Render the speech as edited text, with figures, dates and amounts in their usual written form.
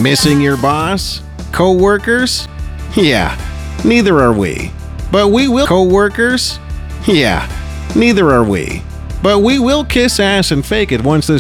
Missing your boss? Co-workers? Yeah, neither are we. But we will co-workers? Yeah, neither are we. But we will kiss ass and fake it once this